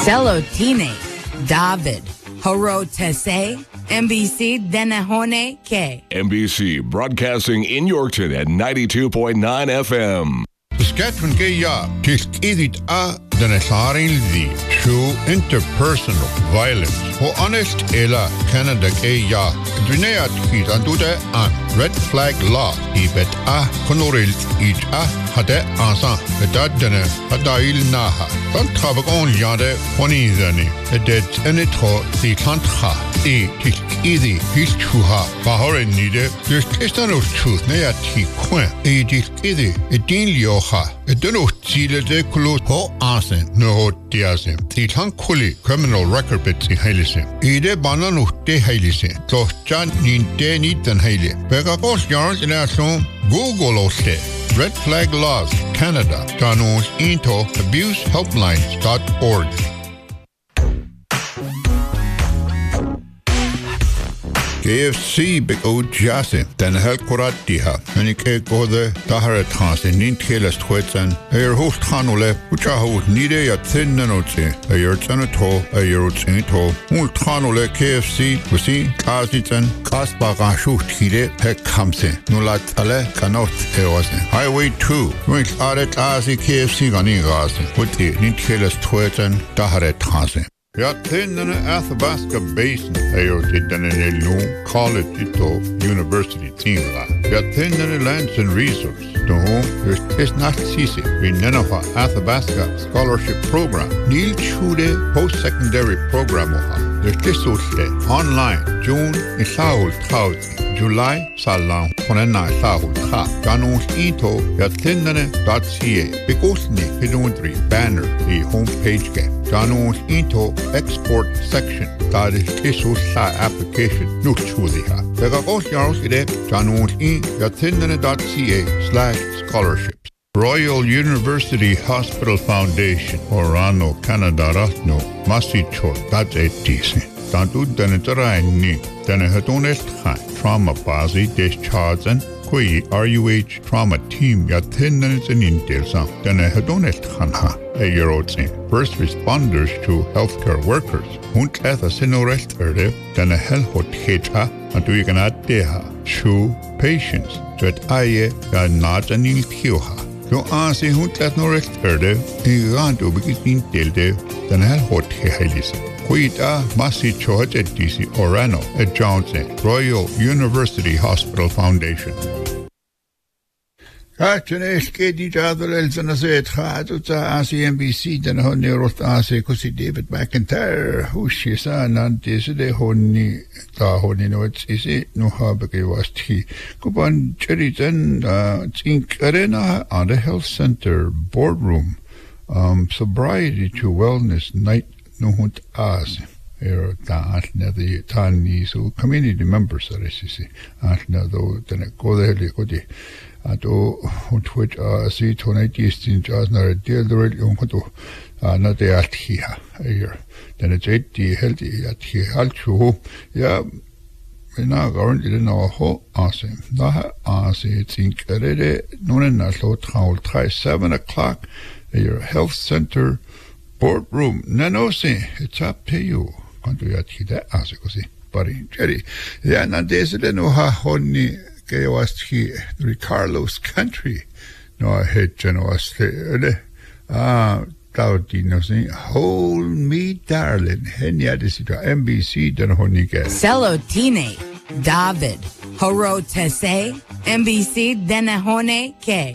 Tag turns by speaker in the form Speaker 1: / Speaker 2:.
Speaker 1: Celotine, David, Horotese, NBC Denahone K.
Speaker 2: NBC broadcasting in Yorkton at 92.9 FM.
Speaker 3: Saskatchewan Gaya, Kiskidit A, Denesarin Zi, True Interpersonal Violence, Ho Honest Ela, Canada Gaya, Duneat Kid Andude An, Red Flag Law, Ibet A, Honoril Ij A, Hade Ansan, Edadene, Hadail Naha, Tantabakon Yade, Honizani, Edet Enetho, the Tantha, E, Kiskidi, Hischuha, Bahoren Nide, there's Kistanos Truth, Neati Quen, E, Kiskidi, Edin Lioha, Edeno Chile de Kulo, Ho Asen, No Diasen, the Tankuli, Criminal Record Bits in Halisen, Ede Banano de Halisen, so Jan Nin de Nitan Hale, Pegagos Yarns in our song, Google Oste, Red Flag Laws, Canada, Janos into abusehelplines.org. KFC big old jasse, den hel koratiha, en ik go de dahare trans in ninteles twetsen, host hanole, which I hold nide ya thin nanote, a yertanato, a yerotsinto, ultranole KFC, wasi, kaziten, kasbaga shuhtide, pek kamse, nulat ale, kanot ewasen. Highway 2, which aret azi KFC ganigasen, with the ninteles twetsen, dahare transe. Ja, tennene Athabasca Basin, ayo tittanene Lund College ito University tingla. Ja, tennene Lands and Resource, to whom is not sisi, Rinenova Athabasca Scholarship Program, Nil Chude Post-Secondary Program oha. The Kisote online, June Isaul Tauti, July Salam, Honena Isaul Ha, Janus Ito, ja tennene.ca, Bigosni Pidundri banner, the homepage get. Janus Ito export section, that is Kisosa application, Nuchuliha. Begagos Yaros Ide, Janus yatindane.ca/scholarships. Royal University Hospital Foundation, Orano, Canada, Ratno, Masichol, that's it, DC. Tantu Denetaraini, Denehatonest High, Trauma Bazi, Discharge, and Kui RUH Trauma Team, Yatinans and Intelsa, Denehatonest Hanha, a year old saying. First responders to healthcare workers, Hunt Etha Sinorest Erde, Denehel Hecha, and to Yaganat Deha, Shu, patients, Jet Aye, Ganazanil Kioha. Jo aanse hunt let norest erde, irant obegitin telde, den hel hot hehelise. Kuita masi chohet et disi Orano et Johnson, Royal University Hospital Foundation. Katjeneske die jadrel zijn ze het gaat uit NBC den honnerost aanse kusi David McIntyre hoesje zijn aan deze de honni da honni nooit is nog heb ik was die kuban cherizen zink arena aan the health center boardroom sobriety to wellness night nog hond aanse daar de tani so community members are ze aan do den godele godi ato hutwit si tonight is in jazz na deel door jongeto na de athia hier dan het die healthy athia alchu ja na garant in no ho ase da ase think rede nonen na so traul 7 o'clock your health center boardroom nanose it's up to you quando ya tida ase così pari jerry ya na desele no ha honni que was here, Carlos country. No, I had generous hold me, darling. Henya, this is NBC, then Honike.
Speaker 1: Celotine, David, Horotese, NBC Denahone K.